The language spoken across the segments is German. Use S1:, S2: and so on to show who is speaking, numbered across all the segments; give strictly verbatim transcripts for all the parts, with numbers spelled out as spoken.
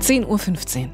S1: zehn Uhr fünfzehn.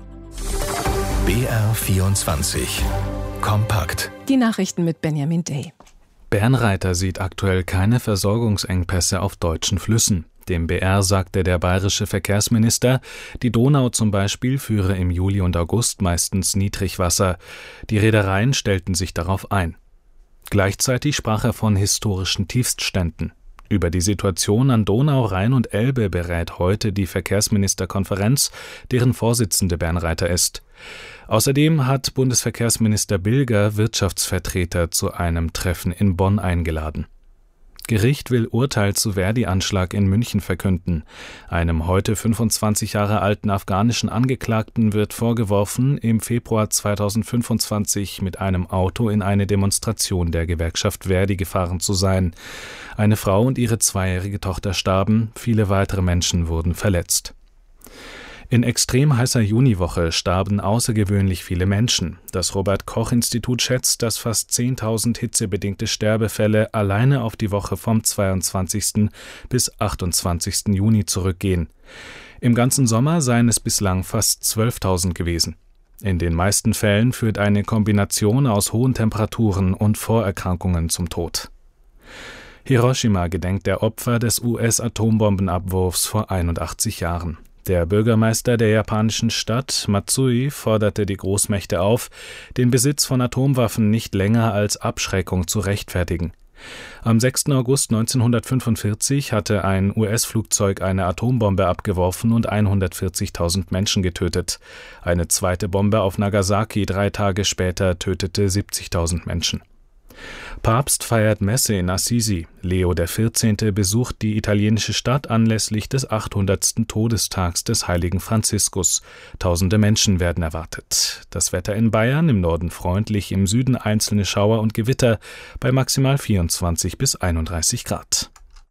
S2: B R vierundzwanzig. Kompakt.
S1: Die Nachrichten mit Benjamin Day.
S3: Bernreiter sieht aktuell keine Versorgungsengpässe auf deutschen Flüssen. Dem B R sagte der bayerische Verkehrsminister, die Donau zum Beispiel führe im Juli und August meistens Niedrigwasser. Die Reedereien stellten sich darauf ein. Gleichzeitig sprach er von historischen Tiefstständen. Über die Situation an Donau, Rhein und Elbe berät heute die Verkehrsministerkonferenz, deren Vorsitzende Bernreiter ist. Außerdem hat Bundesverkehrsminister Bilger Wirtschaftsvertreter zu einem Treffen in Bonn eingeladen. Gericht will Urteil zu Verdi-Anschlag in München verkünden. Einem heute fünfundzwanzig Jahre alten afghanischen Angeklagten wird vorgeworfen, im Februar zweitausendfünfundzwanzig mit einem Auto in eine Demonstration der Gewerkschaft Verdi gefahren zu sein. Eine Frau und ihre zweijährige Tochter starben, viele weitere Menschen wurden verletzt. In extrem heißer Juniwoche starben außergewöhnlich viele Menschen. Das Robert-Koch-Institut schätzt, dass fast zehntausend hitzebedingte Sterbefälle alleine auf die Woche vom zweiundzwanzigsten bis achtundzwanzigsten Juni zurückgehen. Im ganzen Sommer seien es bislang fast zwölftausend gewesen. In den meisten Fällen führt eine Kombination aus hohen Temperaturen und Vorerkrankungen zum Tod. Hiroshima gedenkt der Opfer des U S-Atombombenabwurfs vor einundachtzig Jahren. Der Bürgermeister der japanischen Stadt Matsui forderte die Großmächte auf, den Besitz von Atomwaffen nicht länger als Abschreckung zu rechtfertigen. Am sechsten August neunzehnhundertfünfundvierzig hatte ein U S-Flugzeug eine Atombombe abgeworfen und hundertvierzigtausend Menschen getötet. Eine zweite Bombe auf Nagasaki drei Tage später tötete siebzigtausend Menschen. Papst feiert Messe in Assisi. Leo der vierzehnte besucht die italienische Stadt anlässlich des achthundertsten Todestags des heiligen Franziskus. Tausende Menschen werden erwartet. Das Wetter in Bayern, im Norden freundlich, im Süden einzelne Schauer und Gewitter, bei maximal vierundzwanzig bis einunddreißig Grad.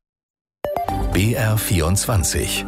S2: B R vierundzwanzig.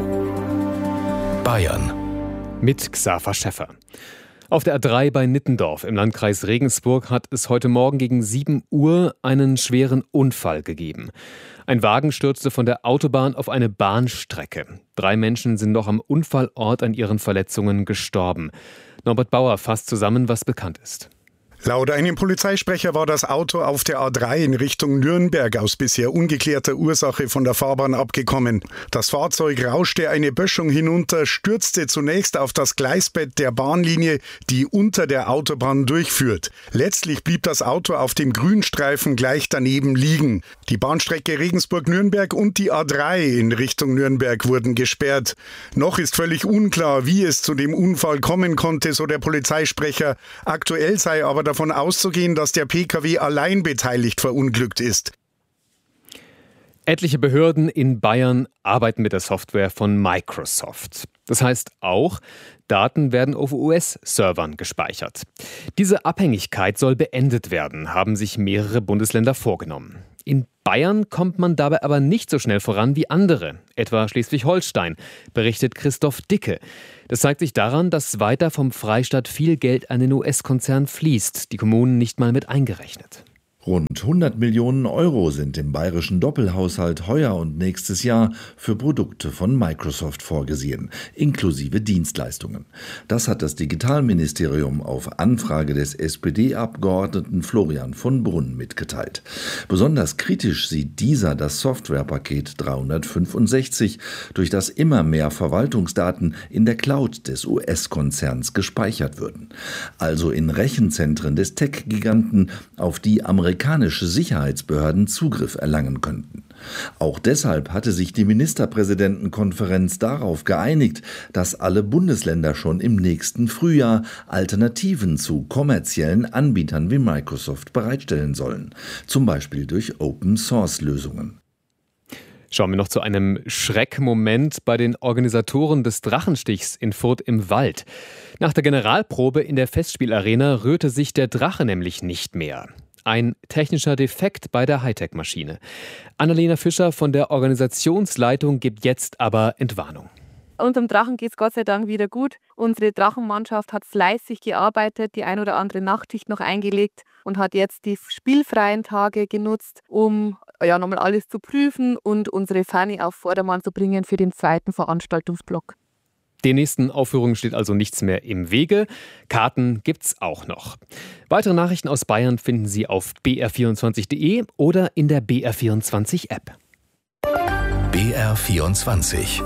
S2: Bayern.
S4: Mit Xaver Schäffer. Auf der A drei bei Nittendorf im Landkreis Regensburg hat es heute Morgen gegen sieben Uhr einen schweren Unfall gegeben. Ein Wagen stürzte von der Autobahn auf eine Bahnstrecke. Drei Menschen sind noch am Unfallort an ihren Verletzungen gestorben. Norbert Bauer fasst zusammen, was bekannt ist.
S5: Laut einem Polizeisprecher war das Auto auf der A drei in Richtung Nürnberg aus bisher ungeklärter Ursache von der Fahrbahn abgekommen. Das Fahrzeug rauschte eine Böschung hinunter, stürzte zunächst auf das Gleisbett der Bahnlinie, die unter der Autobahn durchführt. Letztlich blieb das Auto auf dem Grünstreifen gleich daneben liegen. Die Bahnstrecke Regensburg-Nürnberg und die A drei in Richtung Nürnberg wurden gesperrt. Noch ist völlig unklar, wie es zu dem Unfall kommen konnte, so der Polizeisprecher. Aktuell sei aber davon auszugehen, dass der Pkw allein beteiligt verunglückt ist.
S4: Etliche Behörden in Bayern arbeiten mit der Software von Microsoft. Das heißt auch, Daten werden auf U S-Servern gespeichert. Diese Abhängigkeit soll beendet werden, haben sich mehrere Bundesländer vorgenommen. In Bayern kommt man dabei aber nicht so schnell voran wie andere, etwa Schleswig-Holstein, berichtet Christoph Dicke. Das zeigt sich daran, dass weiter vom Freistaat viel Geld an den U S-Konzern fließt, die Kommunen nicht mal mit eingerechnet.
S6: Rund hundert Millionen Euro sind im bayerischen Doppelhaushalt heuer und nächstes Jahr für Produkte von Microsoft vorgesehen, inklusive Dienstleistungen. Das hat das Digitalministerium auf Anfrage des S P D-Abgeordneten Florian von Brunn mitgeteilt. Besonders kritisch sieht dieser das Softwarepaket dreihundertfünfundsechzig, durch das immer mehr Verwaltungsdaten in der Cloud des U S-Konzerns gespeichert würden. Also in Rechenzentren des Tech-Giganten, auf die amerikanische Sicherheitsbehörden Zugriff erlangen könnten. Auch deshalb hatte sich die Ministerpräsidentenkonferenz darauf geeinigt, dass alle Bundesländer schon im nächsten Frühjahr Alternativen zu kommerziellen Anbietern wie Microsoft bereitstellen sollen, zum Beispiel durch Open-Source-Lösungen.
S4: Schauen wir noch zu einem Schreckmoment bei den Organisatoren des Drachenstichs in Furth im Wald. Nach der Generalprobe in der Festspielarena rührte sich der Drache nämlich nicht mehr. Ein technischer Defekt bei der Hightech-Maschine. Annalena Fischer von der Organisationsleitung gibt jetzt aber Entwarnung.
S7: Unserem Drachen geht es Gott sei Dank wieder gut. Unsere Drachenmannschaft hat fleißig gearbeitet, die ein oder andere Nachtschicht noch eingelegt und hat jetzt die spielfreien Tage genutzt, um ja, nochmal alles zu prüfen und unsere Fahne auf Vordermann zu bringen für den zweiten Veranstaltungsblock.
S4: Den nächsten Aufführungen steht also nichts mehr im Wege. Karten gibt's auch noch. Weitere Nachrichten aus Bayern finden Sie auf b r vierundzwanzig punkt d e oder in der B R vierundzwanzig App.
S2: B R vierundzwanzig.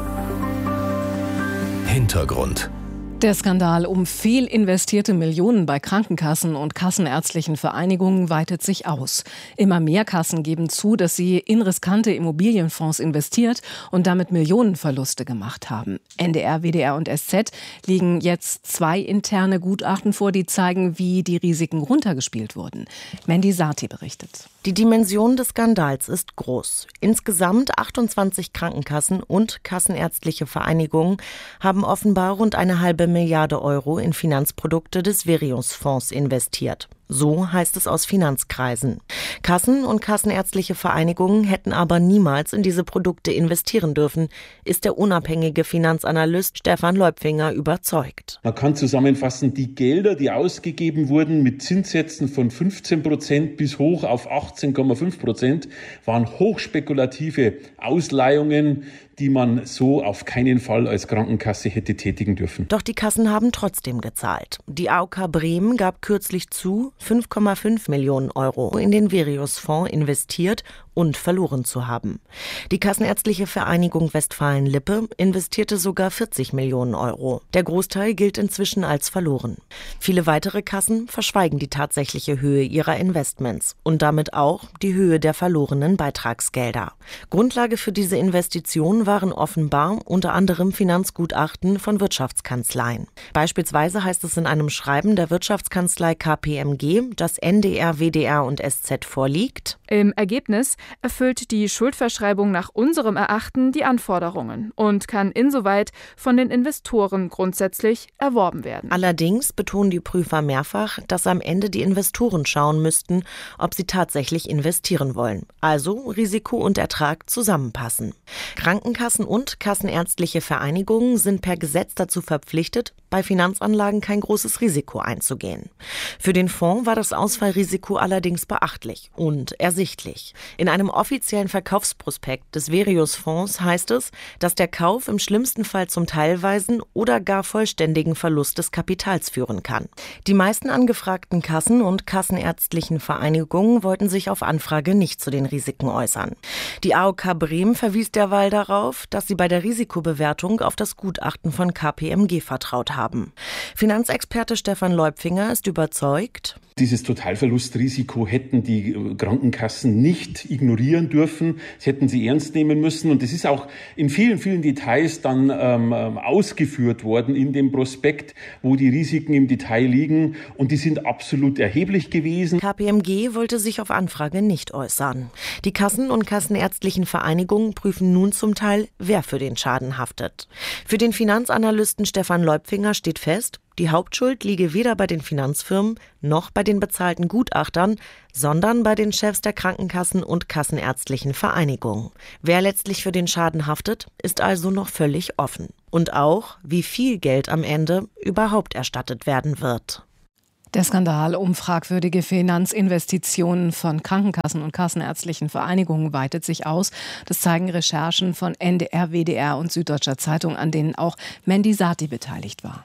S2: Hintergrund.
S1: Der Skandal um fehlinvestierte Millionen bei Krankenkassen und kassenärztlichen Vereinigungen weitet sich aus. Immer mehr Kassen geben zu, dass sie in riskante Immobilienfonds investiert und damit Millionenverluste gemacht haben. N D R, W D R und S Z liegen jetzt zwei interne Gutachten vor, die zeigen, wie die Risiken runtergespielt wurden. Mandy Sati berichtet.
S8: Die Dimension des Skandals ist groß. Insgesamt achtundzwanzig Krankenkassen und kassenärztliche Vereinigungen haben offenbar rund eine halbe Milliarde Euro in Finanzprodukte des Verius-Fonds investiert. So heißt es aus Finanzkreisen. Kassen und kassenärztliche Vereinigungen hätten aber niemals in diese Produkte investieren dürfen, ist der unabhängige Finanzanalyst Stefan Leupfinger überzeugt.
S9: Man kann zusammenfassen, die Gelder, die ausgegeben wurden mit Zinssätzen von fünfzehn Prozent bis hoch auf achtzehn Komma fünf Prozent, waren hochspekulative Ausleihungen, die man so auf keinen Fall als Krankenkasse hätte tätigen dürfen.
S8: Doch die Kassen haben trotzdem gezahlt. Die A O K Bremen gab kürzlich zu, fünf Komma fünf Millionen Euro in den Verius-Fonds investiert und verloren zu haben. Die Kassenärztliche Vereinigung Westfalen-Lippe investierte sogar vierzig Millionen Euro. Der Großteil gilt inzwischen als verloren. Viele weitere Kassen verschweigen die tatsächliche Höhe ihrer Investments und damit auch die Höhe der verlorenen Beitragsgelder. Grundlage für diese Investition waren offenbar unter anderem Finanzgutachten von Wirtschaftskanzleien. Beispielsweise heißt es in einem Schreiben der Wirtschaftskanzlei K P M G, das N D R, W D R und S Z vorliegt:
S10: Im Ergebnis erfüllt die Schuldverschreibung nach unserem Erachten die Anforderungen und kann insoweit von den Investoren grundsätzlich erworben werden.
S8: Allerdings betonen die Prüfer mehrfach, dass am Ende die Investoren schauen müssten, ob sie tatsächlich investieren wollen. Also Risiko und Ertrag zusammenpassen. Krankenkassen und kassenärztliche Vereinigungen sind per Gesetz dazu verpflichtet, bei Finanzanlagen kein großes Risiko einzugehen. Für den Fonds war das Ausfallrisiko allerdings beachtlich und ersichtlich. In einem offiziellen Verkaufsprospekt des Verius-Fonds heißt es, dass der Kauf im schlimmsten Fall zum teilweisen oder gar vollständigen Verlust des Kapitals führen kann. Die meisten angefragten Kassen und kassenärztlichen Vereinigungen wollten sich auf Anfrage nicht zu den Risiken äußern. Die A O K Bremen verwies derweil darauf, dass sie bei der Risikobewertung auf das Gutachten von K P M G vertraut haben. Finanzexperte Stefan Leupfinger ist überzeugt:
S9: Dieses Totalverlustrisiko hätten die Krankenkassen nicht ignorieren dürfen. Das hätten sie ernst nehmen müssen. Und das ist auch in vielen, vielen Details dann ähm, ausgeführt worden in dem Prospekt, wo die Risiken im Detail liegen. Und die sind absolut erheblich gewesen.
S8: K P M G wollte sich auf Anfrage nicht äußern. Die Kassen und kassenärztlichen Vereinigungen prüfen nun zum Teil, wer für den Schaden haftet. Für den Finanzanalysten Stefan Leupfinger steht fest, die Hauptschuld liege weder bei den Finanzfirmen noch bei den bezahlten Gutachtern, sondern bei den Chefs der Krankenkassen und kassenärztlichen Vereinigungen. Wer letztlich für den Schaden haftet, ist also noch völlig offen. Und auch, wie viel Geld am Ende überhaupt erstattet werden wird.
S1: Der Skandal um fragwürdige Finanzinvestitionen von Krankenkassen und kassenärztlichen Vereinigungen weitet sich aus. Das zeigen Recherchen von N D R, W D R und Süddeutscher Zeitung, an denen auch Mandy Sati beteiligt war.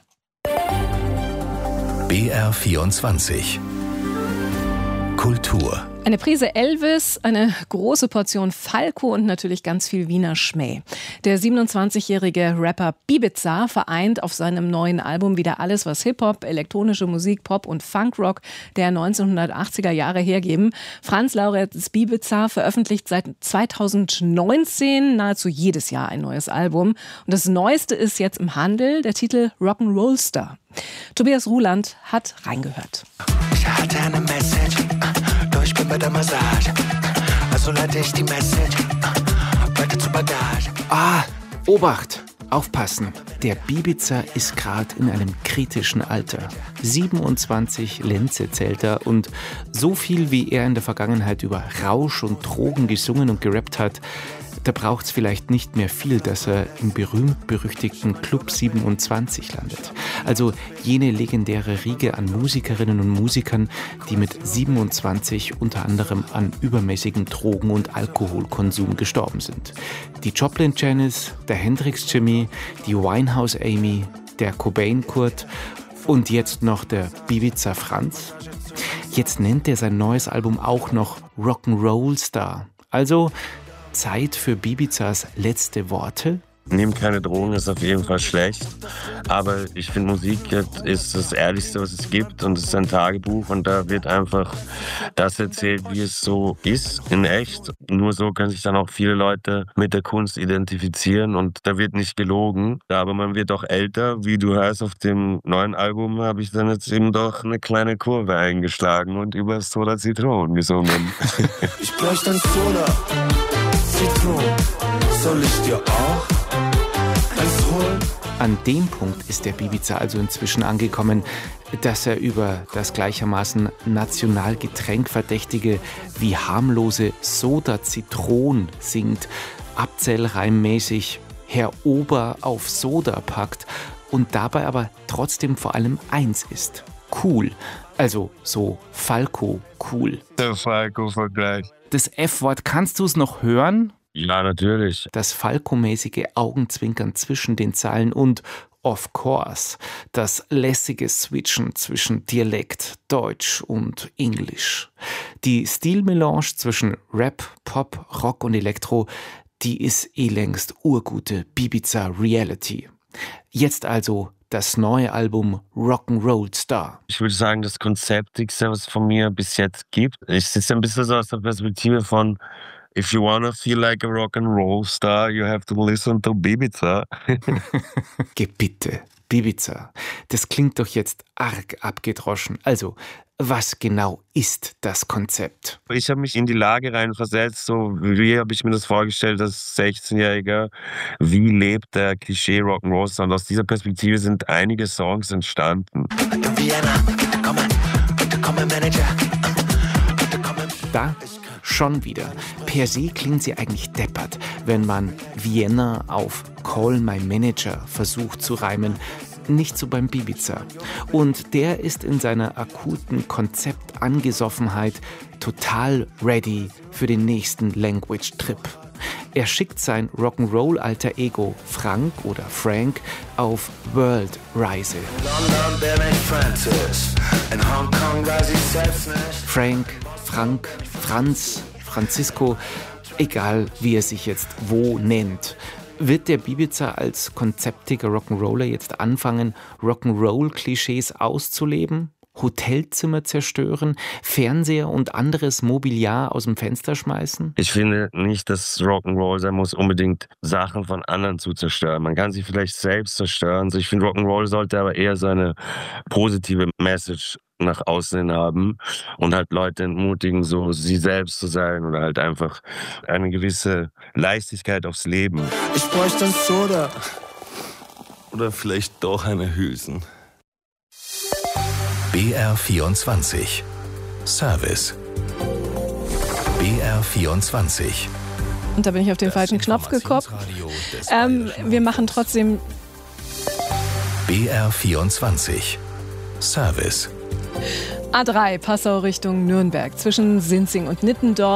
S2: B R vierundzwanzig. Kultur.
S1: Eine Prise Elvis, eine große Portion Falco und natürlich ganz viel Wiener Schmäh. Der siebenundzwanzigjährige Rapper Bibiza vereint auf seinem neuen Album wieder alles, was Hip-Hop, elektronische Musik, Pop und Funkrock der neunzehnhundertachtziger Jahre hergeben. Franz Lauretz Bibiza veröffentlicht seit zweitausendneunzehn nahezu jedes Jahr ein neues Album. Und das Neueste ist jetzt im Handel, der Titel Rock'n'Rollster. Tobias Ruland hat reingehört.
S11: Ich hatte eine Message, doch ich bin bei der Massage. Also leite ich die Message weiter zur Bagage.
S12: Ah, Obacht! Aufpassen, der Bibiza ist gerade in einem kritischen Alter. siebenundzwanzig Lenze zählt er und so viel wie er in der Vergangenheit über Rausch und Drogen gesungen und gerappt hat, Da braucht es vielleicht nicht mehr viel, dass er im berühmt-berüchtigten Club siebenundzwanzig landet. Also jene legendäre Riege an Musikerinnen und Musikern, die mit siebenundzwanzig unter anderem an übermäßigem Drogen- und Alkoholkonsum gestorben sind. Die Joplin Janice, der Hendrix Jimmy, die Winehouse Amy, der Cobain Kurt und jetzt noch der Bibiza Franz. Jetzt nennt er sein neues Album auch noch Rock'n'Roll Star. Also Zeit für Bibizas letzte Worte?
S13: Nehmen keine Drogen ist auf jeden Fall schlecht, aber ich finde, Musik ist das Ehrlichste, was es gibt, und es ist ein Tagebuch und da wird einfach das erzählt, wie es so ist, in echt. Nur so können sich dann auch viele Leute mit der Kunst identifizieren und da wird nicht gelogen, aber man wird auch älter. Wie du hörst, auf dem neuen Album habe ich dann jetzt eben doch eine kleine Kurve eingeschlagen und über Soda Zitronen gesungen.
S11: Ich bräuchte ein Soda Zitronen, soll ich dir auch?
S12: An dem Punkt ist der Bibiza also inzwischen angekommen, dass er über das gleichermaßen Nationalgetränk verdächtige wie harmlose Soda Zitron singt, abzählreimmäßig Herr Ober auf Soda packt und dabei aber trotzdem vor allem eins ist: cool. Also so Falco cool.
S13: Der Falco-Vergleich.
S12: Das F-Wort, kannst du es noch hören?
S13: Ja, natürlich.
S12: Das Falco-mäßige Augenzwinkern zwischen den Zeilen und, of course, das lässige Switchen zwischen Dialekt, Deutsch und Englisch. Die Stilmelange zwischen Rap, Pop, Rock und Elektro, die ist eh längst urgute Bibiza Reality. Jetzt also das neue Album Rock'n'Roll Star.
S13: Ich würde sagen, das Konzeptigste, was es von mir bis jetzt gibt. Ich sitze ein bisschen so aus der Perspektive von: If you wanna feel like a rock and roll star, you have to listen to Bibiza.
S12: Geh bitte, Bibiza. Das klingt doch jetzt arg abgedroschen. Also, was genau ist das Konzept?
S13: Ich habe mich in die Lage reinversetzt, so wie habe ich mir das vorgestellt als sechzehnjähriger, wie lebt der Klischee Rock'n'Roll-Star? Und aus dieser Perspektive sind einige Songs entstanden.
S12: Da schon wieder. Per se klingt sie eigentlich deppert, wenn man Vienna auf Call My Manager versucht zu reimen. Nicht so beim Bibiza. Und der ist in seiner akuten Konzeptangesoffenheit total ready für den nächsten Language-Trip. Er schickt sein Rock'n'Roll-Alter-Ego Frank oder Frank auf World-Reise. Frank, Frank, Franz, Francisco, egal wie er sich jetzt wo nennt. Wird der Bibiza als konzeptiger Rock'n'Roller jetzt anfangen, Rock'n'Roll-Klischees auszuleben? Hotelzimmer zerstören, Fernseher und anderes Mobiliar aus dem Fenster schmeißen?
S13: Ich finde nicht, dass Rock'n'Roll sein muss, unbedingt Sachen von anderen zu zerstören. Man kann sie vielleicht selbst zerstören. Ich finde, Rock'n'Roll sollte aber eher so eine positive Message nach außen haben und halt Leute entmutigen, so sie selbst zu sein oder halt einfach eine gewisse Leichtigkeit aufs Leben.
S11: Ich bräuchte ein Soda. Oder vielleicht doch eine Hülsen.
S2: B R vierundzwanzig. Service. B R vierundzwanzig.
S1: Und da bin ich auf den falschen Knopf gekommen. Ähm, wir machen trotzdem
S2: B R vierundzwanzig. Service.
S1: A drei, Passau Richtung Nürnberg, zwischen Sinzing und Nittendorf.